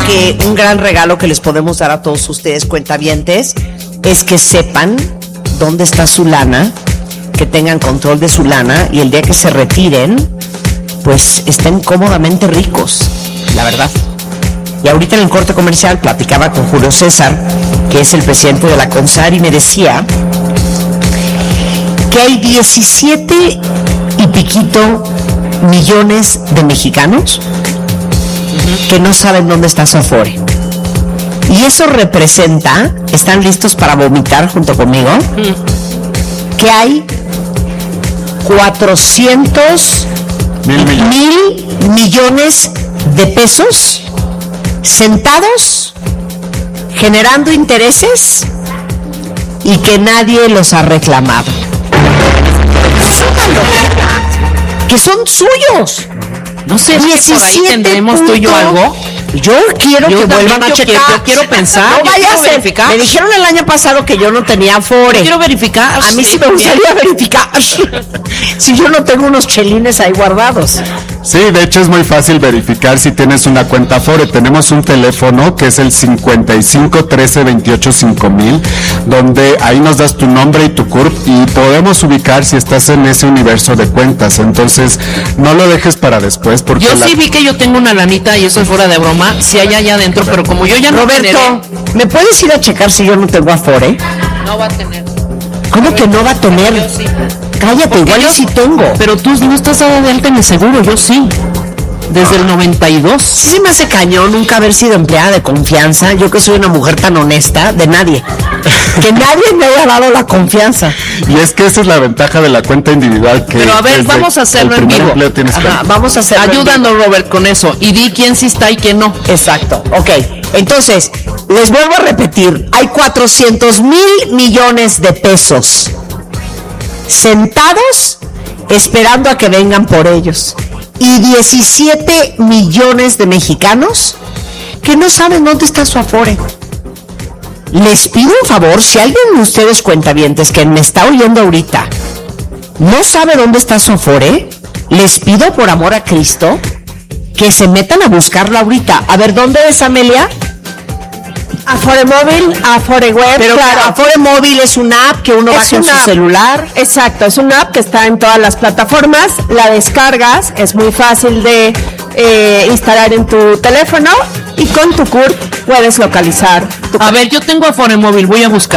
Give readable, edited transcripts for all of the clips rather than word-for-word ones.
que un gran regalo que les podemos dar a todos ustedes, cuentavientes, es que sepan dónde está su lana, que tengan control de su lana y el día que se retiren, pues estén cómodamente ricos, la verdad. Y ahorita en el corte comercial platicaba con Julio César, que es el presidente de la CONSAR, y me decía que hay 17 y piquito millones de mexicanos que no saben dónde está su Afore. Y eso representa, ¿están listos para vomitar junto conmigo? Que hay 400 mil millones de pesos sentados generando intereses y que nadie los ha reclamado. Que son suyos. No sé si por ahí tendremos tú y yo algo. Yo quiero que vuelvan a checar. Yo quiero pensar. No vaya a ser. Verificar. Me dijeron el año pasado que yo no tenía Afore. Quiero verificar. A mí sí me gustaría verificar. Si yo no tengo unos chelines ahí guardados. Sí, de hecho es muy fácil verificar si tienes una cuenta Afore. Tenemos un teléfono que es el 55 13 28 5000, donde ahí nos das tu nombre y tu CURP y podemos ubicar si estás en ese universo de cuentas. Entonces, no lo dejes para después porque yo sí vi que yo tengo una lanita y eso es fuera de broma. Si hay allá adentro, pero como yo ya no Roberto, generé, ¿me puedes ir a checar si yo no tengo Afore? no va a tener. ¿Cómo que no va a tener? Yo sí. Cállate, igual yo sí tengo. Pero tú no estás dada de alta en el seguro, yo sí. Desde el 92. Sí se me hace cañón nunca haber sido empleada de confianza. Yo que soy una mujer tan honesta, de nadie. Que nadie me haya dado la confianza. Y es que esa es la ventaja de la cuenta individual. Que pero a ver, vamos a hacerlo en vivo. Vamos a hacerlo. Ayúdanos, Robert, con eso. Y di quién sí está y quién no. Exacto. Ok. Entonces, les vuelvo a repetir. Hay 400 mil millones de pesos sentados esperando a que vengan por ellos. Y 17 millones de mexicanos que no saben dónde está su Afore. Les pido un favor, si alguien de ustedes cuentavientes que me está oyendo ahorita no sabe dónde está su Afore, les pido por amor a Cristo que se metan a buscarla ahorita. A ver, ¿dónde es, Amelia? Afore Móvil, Afore Web. Pero claro. Afore Móvil es una app que uno baja en su celular. Exacto, es una app que está en todas las plataformas. La descargas, es muy fácil de instalar en tu teléfono y con tu CURP puedes localizar tu CURP. A ver, yo tengo Afore Móvil, voy a buscar.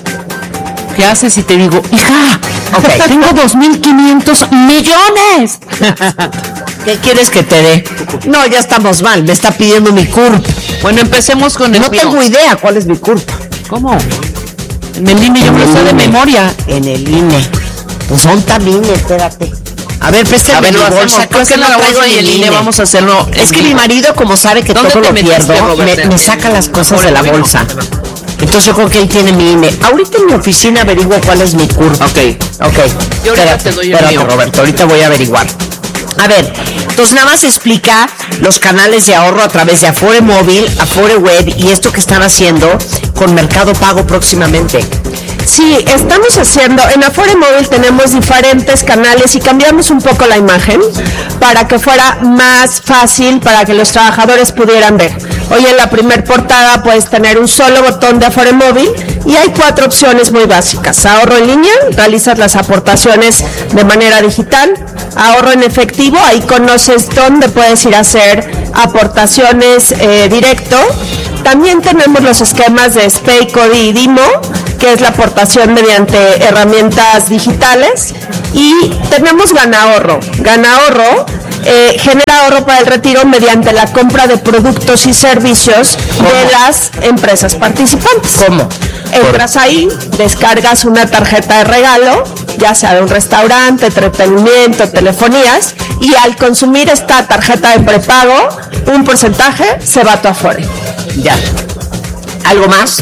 ¿Qué haces si te digo, hija, okay, tengo 2.500 millones? ¿Qué quieres que te dé? No, ya estamos mal, me está pidiendo mi CURP. Bueno, empecemos con el No mío. tengo idea cuál es mi CURP. ¿Cómo? En el INE yo me lo sé de memoria. En el INE. Pues son también, espérate. A ver, préstame mi bolsa. Creo que no la traigo en el INE. Vamos a hacerlo. Es que mi marido, como sabe que todo lo pierdo, me saca las cosas de la bolsa. Entonces yo creo que él tiene mi INE. Ahorita en mi oficina averiguo cuál es mi CURP. Ok. Yo ahorita te doy el mío. Roberto, ahorita voy a averiguar. A ver, entonces nada más explica los canales de ahorro a través de Afore Móvil, Afore Web y esto que están haciendo con Mercado Pago próximamente. Sí, estamos haciendo, en Afore Móvil tenemos diferentes canales y cambiamos un poco la imagen para que fuera más fácil para que los trabajadores pudieran ver. Hoy en la primer portada puedes tener un solo botón de Afore Móvil y hay 4 opciones muy básicas. Ahorro en línea, realizas las aportaciones de manera digital. Ahorro en efectivo, ahí conoces dónde puedes ir a hacer aportaciones directo. También tenemos los esquemas de SPAY, CODI y DIMO, que es la aportación mediante herramientas digitales. Y tenemos Ganahorro. Ganahorro genera ahorro para el retiro mediante la compra de productos y servicios de las empresas participantes. ¿Cómo? Entras ahí, descargas una tarjeta de regalo, ya sea de un restaurante, entretenimiento, telefonías, y al consumir esta tarjeta de prepago, un porcentaje se va a tu Afore. Ya. ¿Algo más?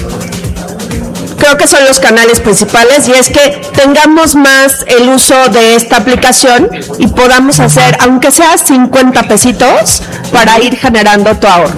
Creo que son los canales principales y es que tengamos más el uso de esta aplicación y podamos hacer, aunque sea 50 pesitos, para ir generando tu ahorro.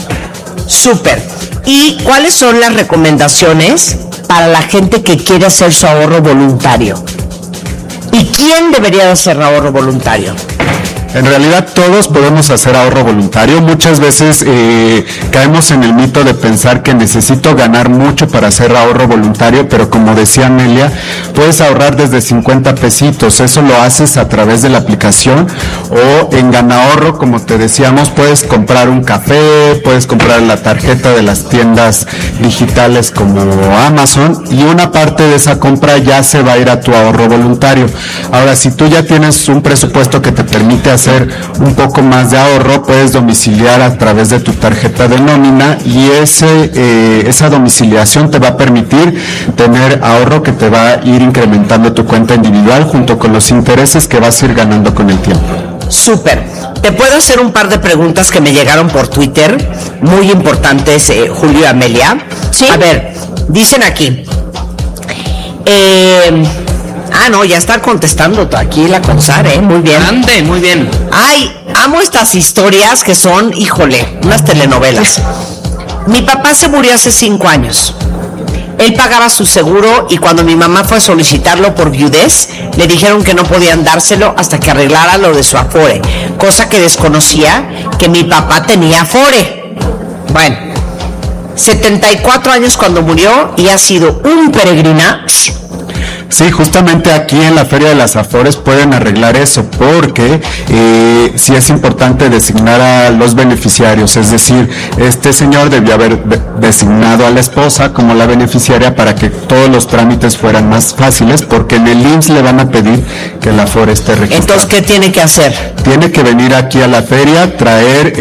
Súper. ¿Y cuáles son las recomendaciones para la gente que quiere hacer su ahorro voluntario? ¿Y quién debería de hacer ahorro voluntario? En realidad todos podemos hacer ahorro voluntario. Muchas veces caemos en el mito de pensar que necesito ganar mucho para hacer ahorro voluntario, pero como decía Amelia, puedes ahorrar desde 50 pesitos. Eso lo haces a través de la aplicación, o en Ganahorro, como te decíamos, puedes comprar un café, puedes comprar la tarjeta de las tiendas digitales como Amazon, y una parte de esa compra ya se va a ir a tu ahorro voluntario. Ahora, si tú ya tienes un presupuesto que te permite hacer un poco más de ahorro, puedes domiciliar a través de tu tarjeta de nómina, y esa domiciliación te va a permitir tener ahorro que te va a ir incrementando tu cuenta individual junto con los intereses que vas a ir ganando con el tiempo. Súper. Te puedo hacer un par de preguntas que me llegaron por Twitter, muy importantes, Julio y Amelia. Sí. A ver, dicen aquí. No, ya está contestando aquí la Consar, muy bien. Ande, muy bien. Ay, amo estas historias que son, híjole, unas telenovelas. Mi papá se murió hace 5 años. Él pagaba su seguro y cuando mi mamá fue a solicitarlo por viudez, le dijeron que no podían dárselo hasta que arreglara lo de su Afore, cosa que desconocía que mi papá tenía Afore. Bueno, 74 años cuando murió y ha sido un peregrinaje. Sí, justamente aquí en la Feria de las Afores pueden arreglar eso, porque sí es importante designar a los beneficiarios, es decir, este señor debió haber designado a la esposa como la beneficiaria para que todos los trámites fueran más fáciles, porque en el IMSS le van a pedir que la Afore esté registrada. Entonces, ¿qué tiene que hacer? Tiene que venir aquí a la feria, traer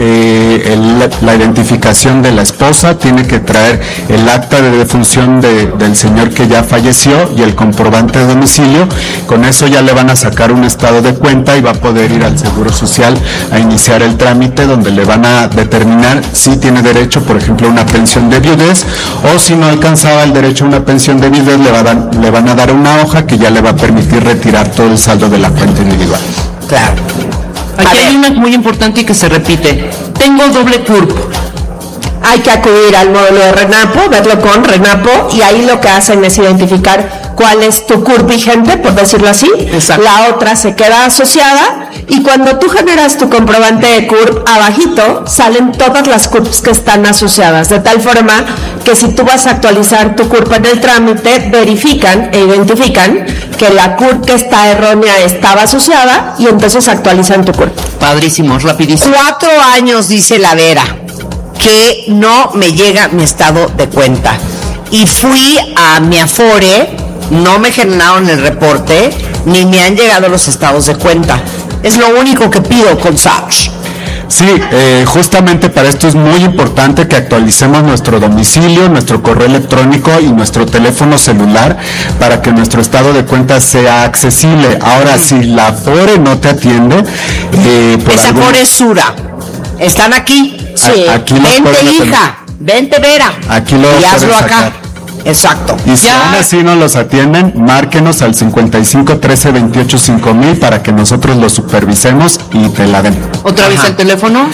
la identificación de la esposa, tiene que traer el acta de defunción del señor que ya falleció y el comprobante de domicilio. Con eso ya le van a sacar un estado de cuenta y va a poder ir al Seguro Social a iniciar el trámite, donde le van a determinar si tiene derecho, por ejemplo, a una pensión de viudez, o si no alcanzaba el derecho a una pensión de viudez, le van a dar una hoja que ya le va a permitir retirar todo el saldo de la cuenta individual. Claro. Aquí hay una muy importante y que se repite. Tengo doble CURP. Hay que acudir al módulo de RENAPO, verlo con RENAPO, y ahí lo que hacen es identificar cuál es tu CURP vigente, por decirlo así. Exacto. La otra se queda asociada, y cuando tú generas tu comprobante de CURP, abajito salen todas las CURPs que están asociadas, de tal forma que si tú vas a actualizar tu CURP en el trámite, verifican e identifican que la CURP que está errónea estaba asociada, y entonces actualizan tu CURP. Padrísimo, rapidísimo. 4 años, dice la Vera, que no me llega mi estado de cuenta. Y fui a mi Afore, no me generaron el reporte, ni me han llegado los estados de cuenta. Es lo único que pido con SACH. Sí, justamente para esto es muy importante que actualicemos nuestro domicilio, nuestro correo electrónico y nuestro teléfono celular para que nuestro estado de cuenta sea accesible. Ahora, si la Afore no te atiende, esa Afore es Sura. Están aquí. Sí. Aquí vente, hija. Vente, Vera. Aquí lo y hazlo puedes acá. sacar. Exacto. Y si Ya. aún así no los atienden, márquenos al 55 13 28 5000 para que nosotros los supervisemos y te la den. Otra vez el teléfono.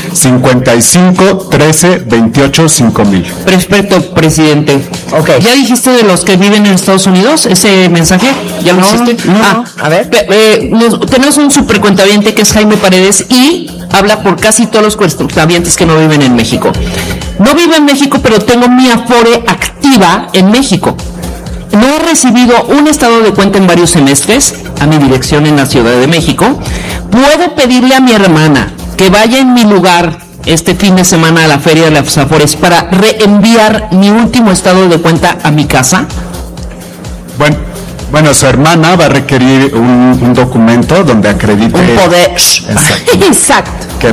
55 13 28 5000. Perfecto, presidente. Ok. ¿Ya dijiste de los que viven en Estados Unidos ese mensaje? ¿Ya lo hiciste? no. A ver. Tenemos un supercuentaviente que es Jaime Paredes y habla por casi todos los cuentavientes que no viven en México. No vivo en México, pero tengo mi Afore activa en México. No he recibido un estado de cuenta en varios semestres a mi dirección en la Ciudad de México. ¿Puedo pedirle a mi hermana que vaya en mi lugar este fin de semana a la Feria de las Afores para reenviar mi último estado de cuenta a mi casa? Bueno, su hermana va a requerir un documento donde acredite Un poder. Exacto. que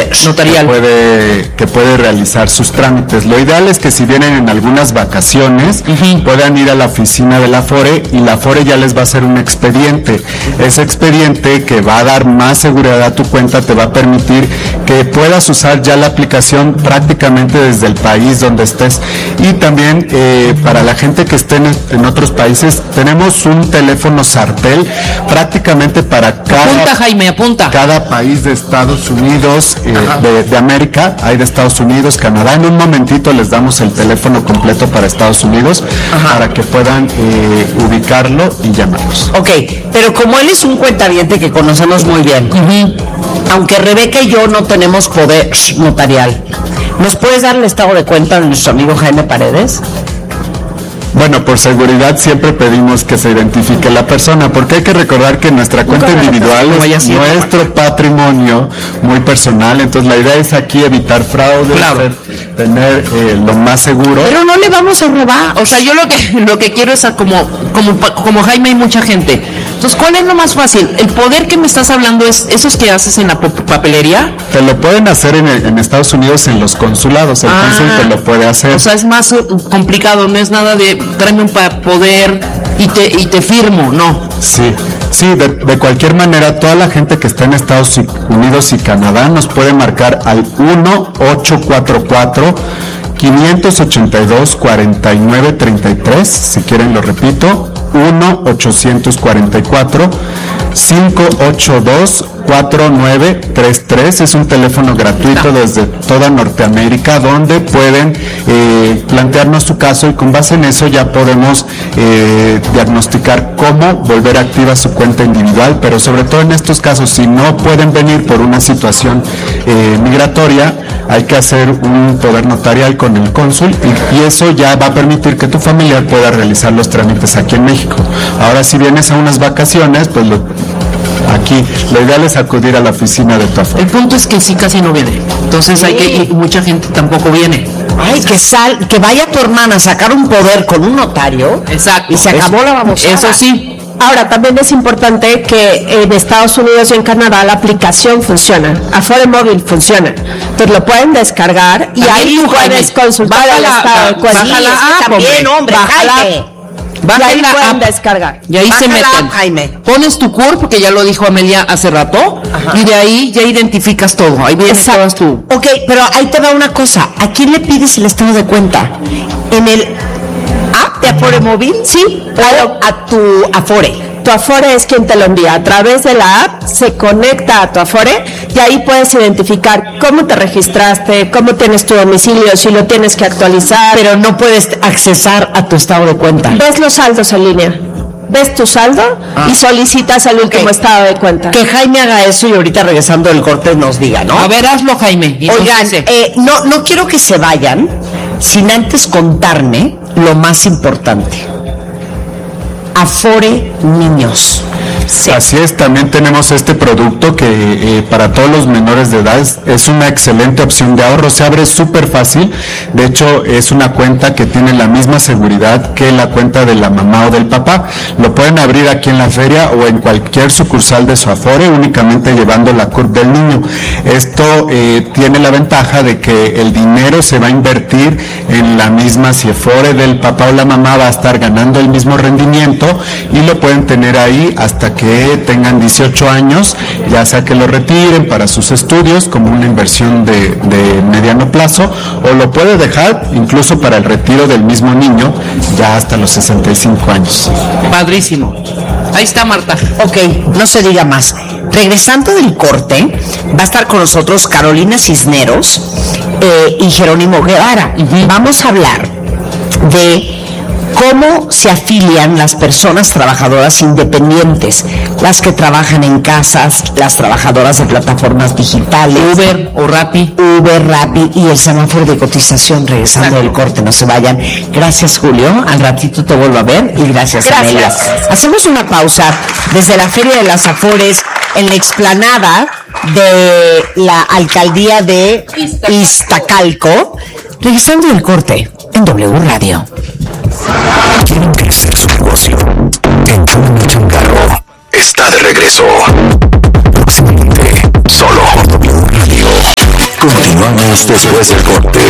puede realizar sus trámites. Lo ideal es que si vienen en algunas vacaciones, puedan ir a la oficina de la Afore y la Afore ya les va a hacer un expediente. Ese expediente que va a dar más seguridad a tu cuenta te va a permitir que puedas usar ya la aplicación prácticamente desde el país donde estés. Y también para la gente que esté en otros países, tenemos un teléfono Sartel prácticamente para Apunta, Jaime, apunta. cada país de Estados Unidos. Unidos de América, hay de Estados Unidos, Canadá. En un momentito les damos el teléfono completo para Estados Unidos para que puedan ubicarlo y llamarlos. Ok, pero como él es un cuentaviente que conocemos muy bien, aunque Rebeca y yo no tenemos poder notarial, ¿nos puedes dar el estado de cuenta de nuestro amigo Jaime Paredes? Bueno, por seguridad siempre pedimos que se identifique la persona, porque hay que recordar que nuestra cuenta individual es nuestro patrimonio muy personal, entonces la idea es aquí evitar fraude, tener lo más seguro. Pero no le vamos a robar. O sea, yo lo que quiero es como Jaime hay mucha gente. Entonces, ¿cuál es lo más fácil? El poder que me estás hablando es esos que haces en la papelería. Te lo pueden hacer en Estados Unidos en los consulados, el cónsul te lo puede hacer. O sea, es más complicado, no es nada de tráeme un poder y te firmo, no. Sí, de cualquier manera, toda la gente que está en Estados Unidos y Canadá nos puede marcar al 1-844-582-4933, si quieren lo repito, 1-844-582-4933, es un teléfono gratuito desde toda Norteamérica donde pueden plantearnos su caso y con base en eso ya podemos diagnosticar cómo volver activa su cuenta individual, pero sobre todo en estos casos, si no pueden venir por una situación migratoria, hay que hacer un poder notarial con el cónsul y eso ya va a permitir que tu familiar pueda realizar los trámites aquí en México. Ahora, si vienes a unas vacaciones, pues aquí lo ideal es acudir a la oficina de tu Afore. El punto es que sí, casi no viene. Entonces y mucha gente tampoco viene. Ay, que vaya tu hermana a sacar un poder con un notario. Exacto. Y se acabó la babosada. Eso sí. Ahora, también es importante que en Estados Unidos y en Canadá la aplicación funciona, Afore Móvil funciona. Entonces lo pueden descargar y ahí puedes consultar el estado de cuenta. También, hombre, Y ahí pueden descargar. Y ahí se meten. Jaime. Pones tu CURP, porque ya lo dijo Amelia hace rato, y de ahí ya identificas todo. Ahí viene todas tu... Ok, pero ahí te va una cosa. ¿A quién le pides el estado de cuenta? ¿En el app de Afore Móvil? Sí, claro. A tu Afore. Tu Afore es quien te lo envía. A través de la app se conecta a tu Afore y ahí puedes identificar cómo te registraste, cómo tienes tu domicilio, si lo tienes que actualizar. Pero no puedes accesar a tu estado de cuenta. Ves los saldos en línea. Ves tu saldo y solicitas el último estado de cuenta. Que Jaime haga eso y ahorita regresando del corte nos diga, ¿no? A ver, hazlo, Jaime. Oigan, no quiero que se vayan sin antes contarme lo más importante. Afore Niños. Sí. Así es, también tenemos este producto que para todos los menores de edad es una excelente opción de ahorro, se abre súper fácil, de hecho es una cuenta que tiene la misma seguridad que la cuenta de la mamá o del papá, lo pueden abrir aquí en la feria o en cualquier sucursal de su Afore, únicamente llevando la CURP del niño. Esto tiene la ventaja de que el dinero se va a invertir en la misma, si Afore del papá o la mamá va a estar ganando el mismo rendimiento y lo pueden tener ahí hasta que tengan 18 años, ya sea que lo retiren para sus estudios como una inversión de mediano plazo, o lo puede dejar incluso para el retiro del mismo niño ya hasta los 65 años. Padrísimo. Ahí está, Marta. Ok, no se diga más. Regresando del corte, va a estar con nosotros Carolina Cisneros y Jerónimo Guevara. Vamos a hablar de cómo se afilian las personas trabajadoras independientes, las que trabajan en casas, las trabajadoras de plataformas digitales, Uber o Rappi y el semáforo de cotización. Regresando del corte, no se vayan. Gracias, Julio, al ratito te vuelvo a ver y gracias. Amelia. Hacemos una pausa desde la Feria de las Afores en la explanada de la alcaldía de Iztacalco. Regresando del corte en W Radio. ¿Quieren crecer su negocio? Enchúrame Changarro está de regreso. Próximamente, solo por W Radio. Continuamos después del corte.